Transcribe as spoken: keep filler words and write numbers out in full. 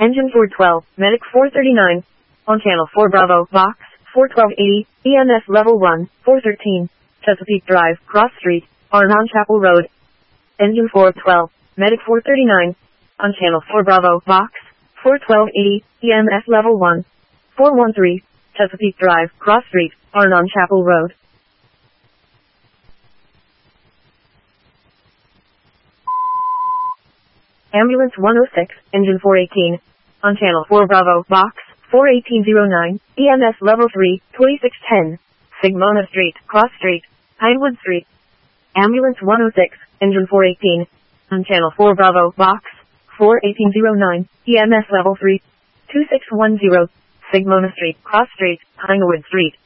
Engine four twelve, Medic four thirty-nine. On Channel four Bravo, Box four twelve eighty, E M S Level one, four thirteen. Chesapeake Drive, Cross Street, Arnon Chapel Road. Engine four twelve, Medic four thirty-nine. On Channel four Bravo, Box four twelve eighty, E M S Level one, four one three. Chesapeake Drive, Cross Street, Arnon Chapel Road. Ambulance one oh six, Engine four eighteen. On Channel four Bravo, Box four eighteen oh nine, E M S Level three, twenty-six ten. Sigmona Street, Cross Street, Pinewood Street. Ambulance one oh six, Engine four eighteen. On Channel four Bravo, Box four eighteen oh nine, E M S Level three, two six one zero. Sigmona Street, Cross Street, Pinewood Street.